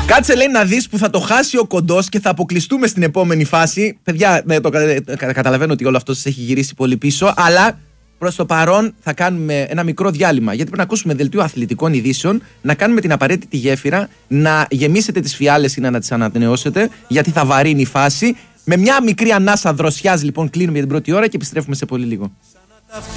Κάτσε, λέει, να δεις που θα το χάσει ο κοντός και θα αποκλειστούμε στην επόμενη φάση. Παιδιά, καταλαβαίνω ότι όλο αυτό σας έχει γυρίσει πολύ πίσω, αλλά προς το παρόν θα κάνουμε ένα μικρό διάλειμμα. Γιατί πρέπει να ακούσουμε δελτίο αθλητικών ειδήσεων, να κάνουμε την απαραίτητη γέφυρα, να γεμίσετε τις φιάλες ή να τις ανανεώσετε, γιατί θα βαρύνει η φάση. Με μια μικρή ανάσα δροσιάς, λοιπόν, κλείνουμε για την πρώτη ώρα και επιστρέφουμε σε πολύ λίγο.